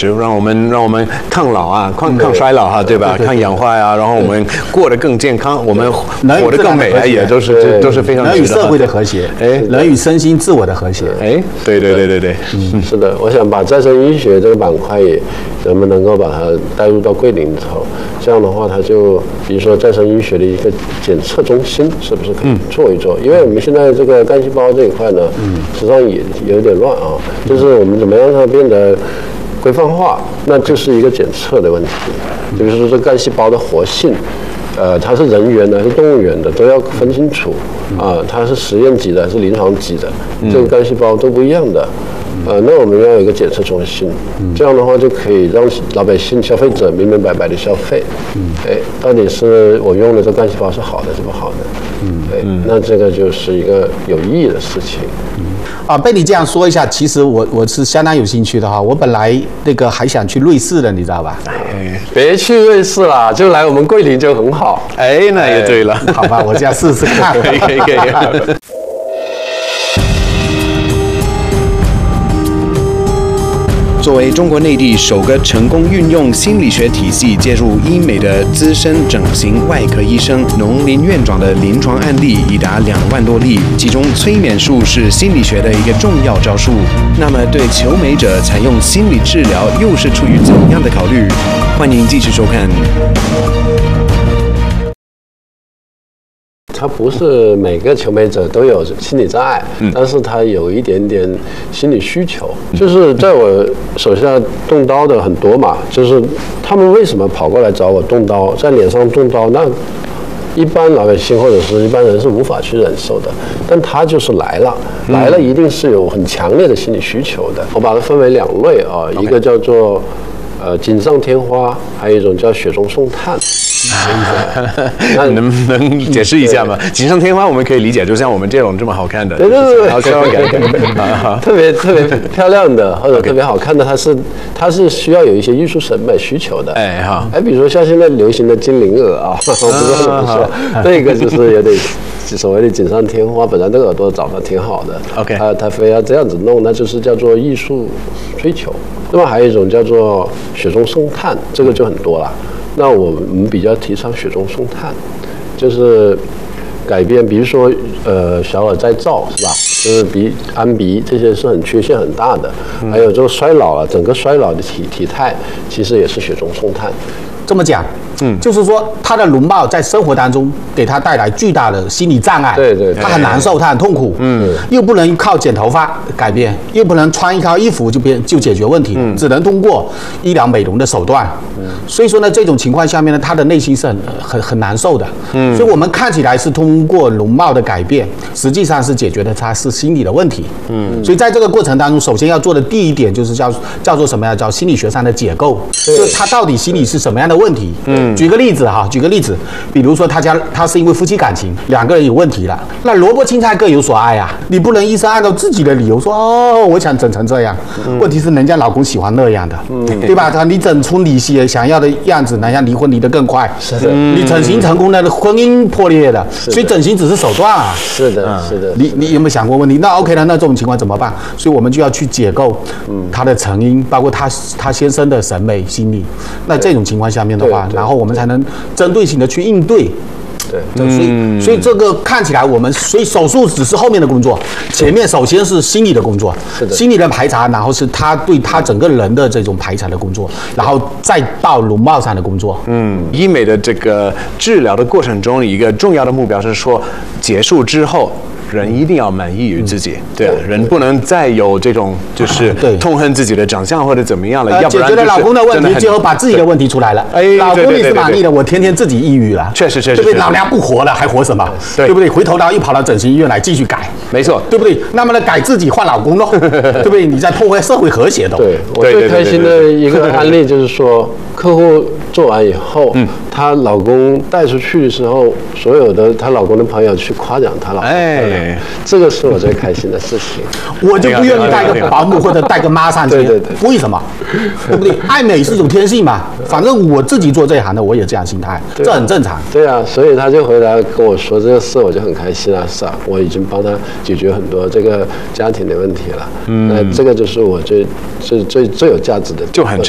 实让我们抗老啊，抗衰老哈，对吧？抗氧化呀，然后我们过得更健康，我们活得更美啊，也都是非常人与社会的和谐，人与身心自我的和谐。 对， 是的，我想把再生医学这个板块也能够把它带入到桂林里头，这样的话，它就比如说再生医学的一个检测中心，是不是可以做一做？因为我们现在这个干细胞这一块呢，实际上也有点乱啊，就是我们怎么样让它变得规范化，那就是一个检测的问题。比如说这干细胞的活性，它是人源的还是动物源的，都要分清楚啊，它是实验级的还是临床级的，这个干细胞都不一样的。那我们要有一个检测中心，这样的话就可以让老百姓、消费者明明白白的消费。到底是我用的这干细胞是好的是不好的？那这个就是一个有意义的事情。 被你这样说一下，其实我是相当有兴趣的哈。我本来还想去瑞士的，你知道吧？ 别去瑞士啦，就来我们桂林就很好。 那也对了。 好吧，我这样试试看。 可以。作为中国内地首个成功运用心理学体系介入医美的资深整形外科医生农林院长的临床案例已达2万多例，其中催眠术是心理学的一个重要招数。那么对求美者采用心理治疗又是出于怎样的考虑？欢迎继续收看。 他不是每个求美者都有心理障碍，但是他有一点点心理需求。就是在我手下动刀的很多嘛，就是他们为什么跑过来找我动刀，在脸上动刀，那一般老百姓或者是一般人是无法去忍受的，但他就是来了一定是有很强烈的心理需求的。我把它分为2类啊，一个叫做锦上添花，还有一种叫雪中送炭。 那能不能解释一下吗？锦上添花我们可以理解，就像我们这种这么好看的， 对， 特别漂亮的或者特别好看的，它是需要有一些艺术审美需求的。比如说像现在流行的精灵耳啊，我不知道怎么说，那个就是有点所谓的锦上添花，本来那个耳朵长得挺好的，他非要这样子弄，那就是叫做艺术追求。那么还有一种叫做雪中送炭，这个就很多了。那我们比较提倡雪中送炭，就是改变，比如说小耳再造是吧？就是安鼻这些是缺陷很大的，还有就衰老了，整个衰老的体态其实也是雪中送炭。 这么讲，就是说他的容貌在生活当中给他带来巨大的心理障碍， 对， 他很难受，他很痛苦，又不能靠剪头发改变，又不能穿一套衣服就解决问题，只能通过医疗美容的手段，所以说呢，这种情况下面呢，他的内心是很难受的，所以我们看起来是通过容貌的改变，实际上是解决的他是心理的问题，所以在这个过程当中，首先要做的第一点就是叫做什么呀？叫心理学上的解构，就是他到底心里是什么样的问题？举个例子，比如说他是因为夫妻感情2个人有问题了，那萝卜青菜各有所爱啊，你不能医生按照自己的理由说我想整成这样，问题是人家老公喜欢那样的，对吧？你整出你想要的样子，人家离婚离得更快， 是的， 你整形成功了，婚姻破裂了，所以整形只是手段啊， 是的， 你有没有想过问题？那 OK 了，那这种情况怎么办？所以我们就要去解构他的成因，包括他先生的审美心理，那这种情况下面的话，然后我们才能针对性的去应对。所以这个看起来所以手术只是后面的工作，前面首先是心理的工作，心理的排查，然后是他对他整个人的这种排查的工作，然后再到容貌上的工作。 医美的这个治疗的过程中，一个重要的目标是说，结束之后。人一定要满意于自己，对啊，人不能再有这种就是痛恨自己的长相或者怎么样了，要不然解决了老公的问题，最后把自己的问题出来了。老公你是满意的，我天天自己抑郁了， 确实， 对不对？老娘不活了，还活什么？对不对？回头又跑到整形医院来继续改， 没错， 对不对？那么呢，改自己换老公喽，对不对？你在破坏社会和谐的。 对，我最开心的一个案例就是说，客户做完以后，她老公带出去的时候，所有的她老公的朋友去夸奖她老公，这个是我最开心的事情。 我就不愿意带个保姆或者带个妈上去，为什么？对不对？爱美是一种天性嘛，反正我自己做这一行的，我也这样心态，这很正常。 对啊，所以他就回来跟我说这个事，我就很开心啊，是啊，我已经帮他解决很多这个家庭的问题了。那这个就是我最有价值的， 就很